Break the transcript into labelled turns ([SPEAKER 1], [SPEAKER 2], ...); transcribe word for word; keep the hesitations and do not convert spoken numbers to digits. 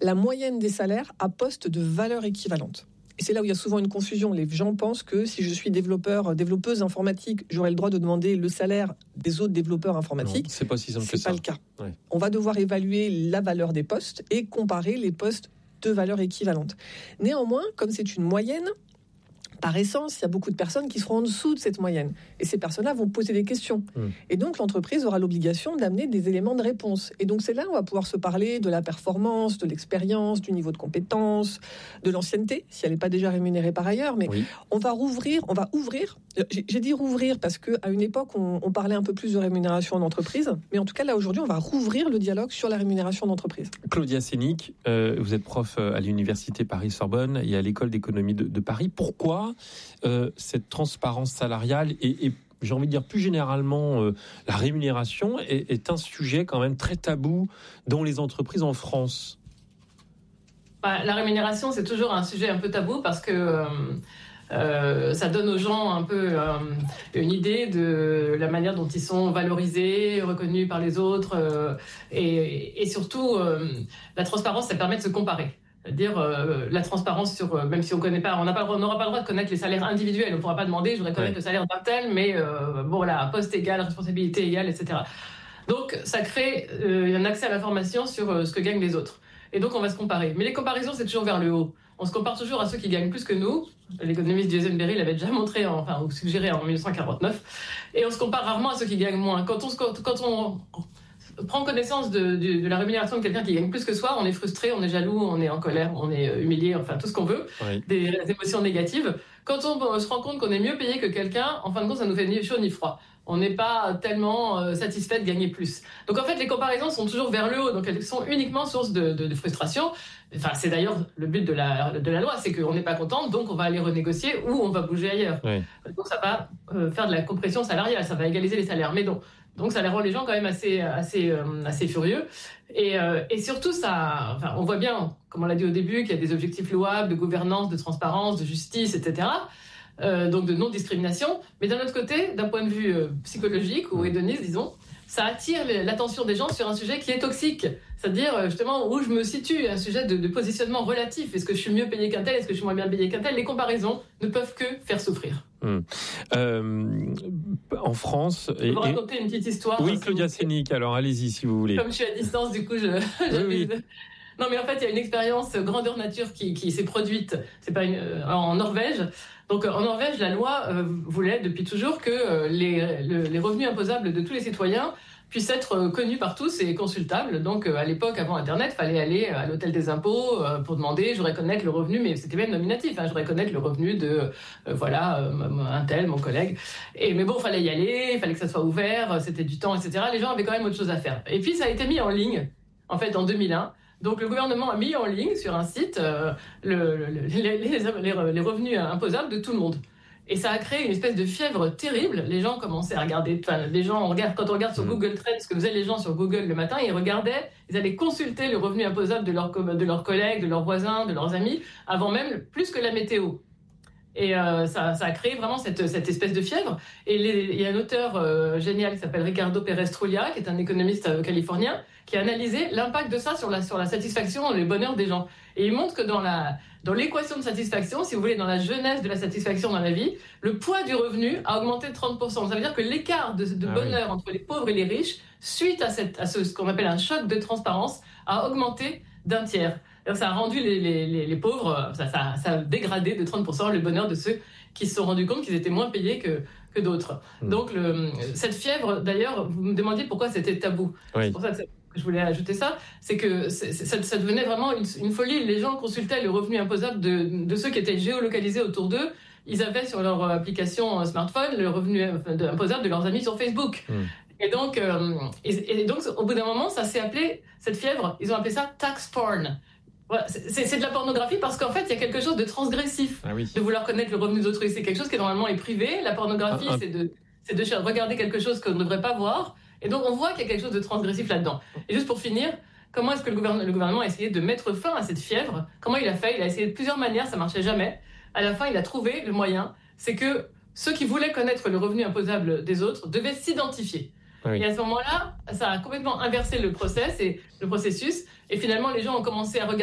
[SPEAKER 1] la moyenne des salaires à poste de valeur équivalente. Et c'est là où il y a souvent une confusion. Les gens pensent que si je suis développeur, développeuse informatique, j'aurai le droit de demander le salaire des autres développeurs informatiques.
[SPEAKER 2] Non, c'est pas si simple
[SPEAKER 1] c'est
[SPEAKER 2] que ça.
[SPEAKER 1] C'est pas le cas.
[SPEAKER 2] Ouais.
[SPEAKER 1] On va devoir évaluer la valeur des postes et comparer les postes de valeur équivalente. Néanmoins, comme c'est une moyenne, par essence, il y a beaucoup de personnes qui seront en dessous de cette moyenne. Et ces personnes-là vont poser des questions. Mmh. Et donc, l'entreprise aura l'obligation d'amener des éléments de réponse. Et donc, c'est là où on va pouvoir se parler de la performance, de l'expérience, du niveau de compétence, de l'ancienneté, si elle n'est pas déjà rémunérée par ailleurs. Mais oui. on va rouvrir, on va ouvrir. J'ai, j'ai dit rouvrir parce qu'à une époque, on, on parlait un peu plus de rémunération en entreprise. Mais en tout cas, là, aujourd'hui, on va rouvrir le dialogue sur la rémunération d'entreprise.
[SPEAKER 2] Claudia Sénic, euh, vous êtes prof à l'Université Paris-Sorbonne et à l'École d'économie de, de Paris. Pourquoi Euh, cette transparence salariale et, et j'ai envie de dire plus généralement euh, la rémunération est, est un sujet quand même très tabou dans les entreprises en France?
[SPEAKER 3] Bah, la rémunération, c'est toujours un sujet un peu tabou parce que euh, euh, ça donne aux gens un peu euh, une idée de la manière dont ils sont valorisés, reconnus par les autres euh, et, et surtout euh, la transparence, ça permet de se comparer. Dire euh, la transparence sur euh, même si on connaît pas, on n'a pas, on n'aura pas le droit de connaître les salaires individuels. On pourra pas demander, je voudrais connaître ouais. le salaire d'un tel, mais euh, bon voilà, poste égal, responsabilité égale, et cetera. Donc ça crée euh, un accès à l'information sur euh, ce que gagnent les autres. Et donc on va se comparer. Mais les comparaisons c'est toujours vers le haut. On se compare toujours à ceux qui gagnent plus que nous. L'économiste Jason Berry l'avait déjà montré, en, enfin ou suggéré en dix-neuf cent quarante-neuf. Et on se compare rarement à ceux qui gagnent moins. Quand on se, quand on prend connaissance de, de, de la rémunération de quelqu'un qui gagne plus que soi, on est frustré, on est jaloux, on est en colère, on est humilié, enfin tout ce qu'on veut, oui. des, des émotions négatives. Quand on se rend compte qu'on est mieux payé que quelqu'un, en fin de compte, ça nous fait ni chaud ni froid. On n'est pas tellement euh, satisfait de gagner plus. Donc en fait, les comparaisons sont toujours vers le haut, donc elles sont uniquement source de, de, de frustration. Enfin, c'est d'ailleurs le but de la, de la loi, c'est qu'on n'est pas content, donc on va aller renégocier ou on va bouger ailleurs. Oui. Donc ça va euh, faire de la compression salariale, ça va égaliser les salaires. Mais donc, donc ça les rend les gens quand même assez, assez, euh, assez furieux. Et, euh, et surtout, ça, enfin, on voit bien, comme on l'a dit au début, qu'il y a des objectifs louables de gouvernance, de transparence, de justice, et cetera. Euh, donc de non-discrimination. Mais d'un autre côté, d'un point de vue euh, psychologique ou hédoniste, disons, ça attire l'attention des gens sur un sujet qui est toxique. C'est-à-dire, justement, où je me situe, un sujet de, de positionnement relatif. Est-ce que je suis mieux payé qu'un tel? Est-ce que je suis moins bien payé qu'un tel? Les comparaisons ne peuvent que faire souffrir.
[SPEAKER 2] Hum. Euh, en France...
[SPEAKER 3] Je vais vous raconter une petite histoire.
[SPEAKER 2] Oui, Claudia Sénic, alors allez-y si vous voulez.
[SPEAKER 3] Comme je suis à distance, du coup, je... oui, oui. Non, mais en fait, il y a une expérience grandeur nature qui, qui s'est produite c'est pas une, euh, en Norvège. Donc, en Norvège, la loi euh, voulait depuis toujours que euh, les, le, les revenus imposables de tous les citoyens puissent être connus par tous et consultables. Donc, euh, à l'époque, avant Internet, fallait aller à l'hôtel des impôts euh, pour demander, je voudrais connaître le revenu, mais c'était même nominatif, hein, je voudrais connaître le revenu de, euh, voilà, euh, un tel, mon collègue. Et, mais bon, il fallait y aller, il fallait que ça soit ouvert, c'était du temps, et cetera. Les gens avaient quand même autre chose à faire. Et puis, ça a été mis en ligne, en fait, en deux mille un. Donc le gouvernement a mis en ligne sur un site euh, le, le, les, les, les, les revenus imposables de tout le monde. Et ça a créé une espèce de fièvre terrible. Les gens commençaient à regarder, enfin, les gens, on regarde, quand on regarde sur mmh. Google Trends, ce que faisaient les gens sur Google le matin, ils regardaient, ils allaient consulter le revenu imposable de leurs, de leurs collègues, de leurs voisins, de leurs amis, avant même, plus que la météo. Et euh, ça, ça a créé vraiment cette, cette espèce de fièvre. Et les, il y a un auteur euh, génial qui s'appelle Ricardo Pérez Trullia, qui est un économiste euh, californien, qui a analysé l'impact de ça sur la, sur la satisfaction et le bonheur des gens. Et il montre que dans, la, dans l'équation de satisfaction, si vous voulez, dans la genèse de la satisfaction dans la vie, le poids du revenu a augmenté de trente pour cent. Ça veut dire que l'écart de, de ah bonheur oui. entre les pauvres et les riches, suite à, cette, à ce, ce qu'on appelle un choc de transparence, a augmenté d'un tiers. Alors, ça a rendu les, les, les, les pauvres, ça, ça, ça a dégradé de trente pour cent le bonheur de ceux qui se sont rendus compte qu'ils étaient moins payés que, que d'autres. Mmh. Donc, le, cette fièvre, d'ailleurs, vous me demandiez pourquoi c'était tabou. Oui. C'est pour ça que je voulais ajouter ça. C'est que c'est, ça, ça devenait vraiment une, une folie. Les gens consultaient le revenu imposable de, de ceux qui étaient géolocalisés autour d'eux. Ils avaient sur leur application smartphone le revenu imposable de leurs amis sur Facebook. Mmh. Et donc, euh, et, et donc, au bout d'un moment, ça s'est appelé, cette fièvre, ils ont appelé ça tax porn. Voilà, c'est, c'est de la pornographie parce qu'en fait, il y a quelque chose de transgressif ah oui. de vouloir connaître le revenu d'autrui. C'est quelque chose qui normalement est privé. La pornographie, ah, ah. c'est de, c'est de regarder quelque chose qu'on ne devrait pas voir. Et donc, on voit qu'il y a quelque chose de transgressif là-dedans. Et juste pour finir, comment est-ce que le gouvernement, le gouvernement a essayé de mettre fin à cette fièvre? Comment il a fait? Il a essayé de plusieurs manières, ça marchait jamais. À la fin, il a trouvé le moyen. C'est que ceux qui voulaient connaître le revenu imposable des autres devaient s'identifier. Oui. Et à ce moment-là, ça a complètement inversé le process et le processus. Et finalement, les gens ont commencé à regarder